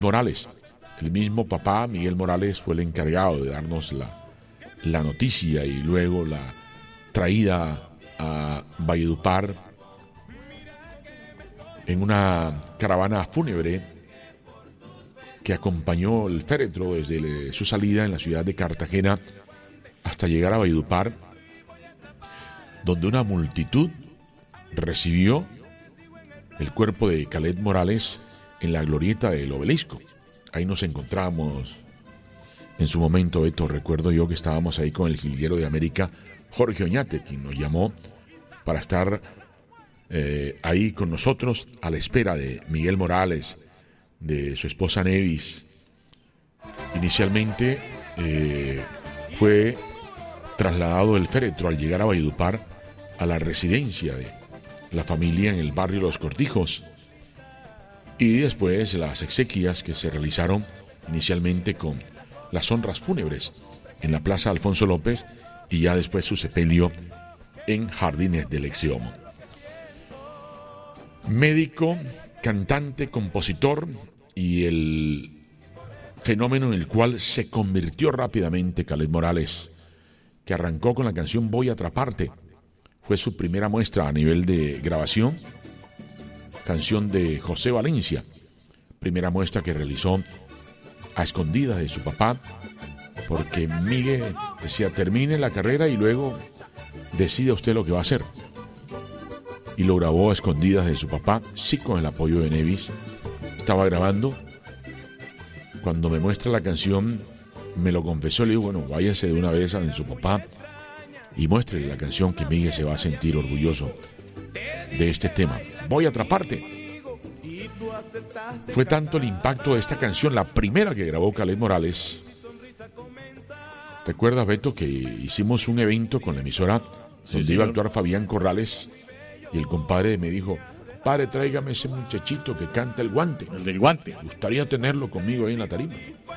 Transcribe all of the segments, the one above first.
Morales. El mismo papá, Miguel Morales, fue el encargado de darnos la noticia y luego la traída a Valledupar en una caravana fúnebre que acompañó el féretro desde su salida en la ciudad de Cartagena hasta llegar a Valledupar, donde una multitud recibió el cuerpo de Caled Morales en la glorieta del Obelisco. Ahí nos encontramos en su momento, Beto. Recuerdo yo que estábamos ahí con el jilguero de América, Jorge Oñate, quien nos llamó para estar ahí con nosotros a la espera de Miguel Morales, de su esposa Nevis. Inicialmente fue trasladado el féretro al llegar a Valledupar a la residencia de la familia en el barrio Los Cortijos, y después las exequias que se realizaron inicialmente con las honras fúnebres en la Plaza Alfonso López y ya después su sepelio en Jardines del Exeomo. Médico, cantante, compositor y el fenómeno en el cual se convirtió rápidamente Caled Morales, que arrancó con la canción Voy a atraparte. Fue su primera muestra a nivel de grabación, canción de José Valencia, primera muestra que realizó a escondidas de su papá, porque Miguel decía: termine la carrera y luego decida usted lo que va a hacer. Y lo grabó a escondidas de su papá, sí, con el apoyo de Nevis. Estaba grabando, cuando me muestra la canción me lo confesó, le digo: bueno, váyase de una vez a donde su papá y muéstrele la canción, que Miguel se va a sentir orgulloso de este tema. Voy a atraparte. Fue tanto el impacto de esta canción, la primera que grabó Caled Morales. ¿Recuerdas, Beto, que hicimos un evento con la emisora donde iba a actuar Fabián Corrales? Y el compadre me dijo: padre, tráigame ese muchachito que canta el guante. El del guante. Me gustaría tenerlo conmigo ahí en la tarima.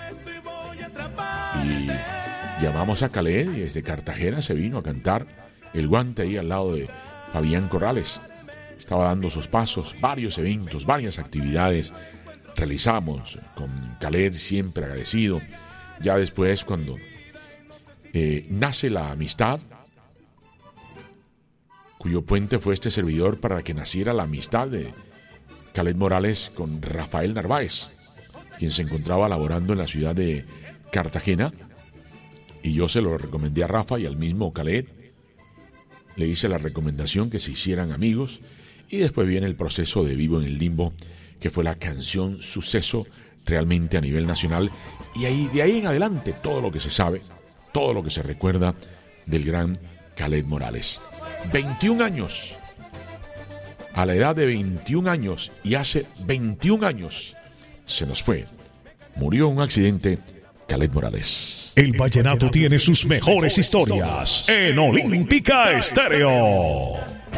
Y llamamos a Caled y desde Cartagena se vino a cantar el guante ahí al lado de Fabián Corrales. Estaba dando sus pasos, varios eventos, varias actividades realizamos con Caled, siempre agradecido. Ya después, cuando nace la amistad, cuyo puente fue este servidor para que naciera la amistad de Caled Morales con Rafael Narváez, quien se encontraba laborando en la ciudad de Cartagena, y yo se lo recomendé a Rafa y al mismo Caled. Le hice la recomendación que se hicieran amigos, y después viene el proceso de Vivo en el Limbo, que fue la canción suceso realmente a nivel nacional, y ahí, de ahí en adelante, todo lo que se sabe, todo lo que se recuerda del gran Caled Morales. 21 años, a la edad de 21 años, y hace 21 años se nos fue, murió en un accidente, Caled Morales. El vallenato tiene sus mejores historias en Olímpica Estéreo.